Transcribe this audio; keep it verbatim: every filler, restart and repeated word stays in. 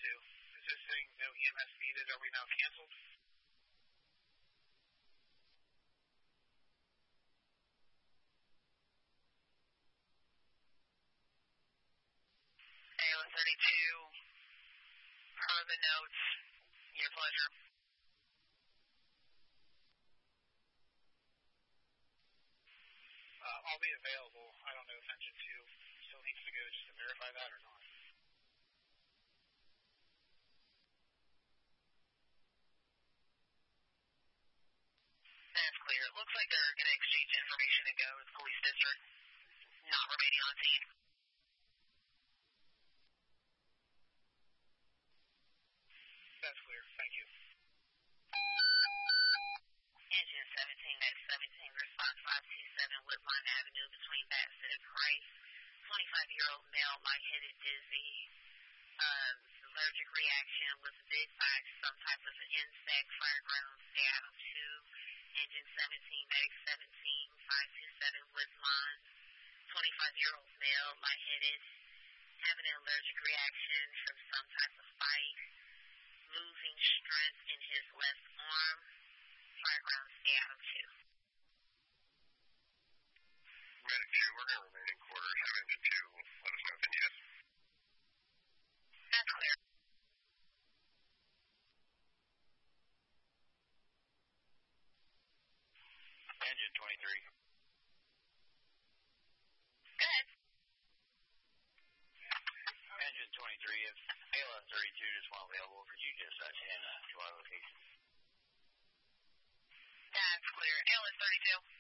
two. Is this saying no E M S needed? Are we now canceled? A L S thirty-two, per the notes, your pleasure. Uh, I'll be available. I don't know if engine two still needs to go just to verify that or not. That's clear. It looks like they're going to exchange information and go with police district, not remaining on scene. That's clear. Thank you. Engine seventeen X seventeen, response five two seven, Woodline Avenue between Bassett and Price. twenty-five-year-old male, lightheaded, dizzy, uh, allergic reaction with a big bite, some type of an insect, fireground, Seattle two. Engine seventeen X seventeen, five two seven, Woodline. twenty-five-year-old male, lightheaded, having an allergic reaction from some type of bite, losing strength in his left arm. Fireground, Seattle two. Medic two, we're going to remain in quarters. Have engine two, let us know if you need us. That's clear. Engine twenty-three. Go ahead. Engine twenty-three, if A L S thirty-two is one available for you, just uh, ten uh, to our location. That's clear. A L S thirty-two.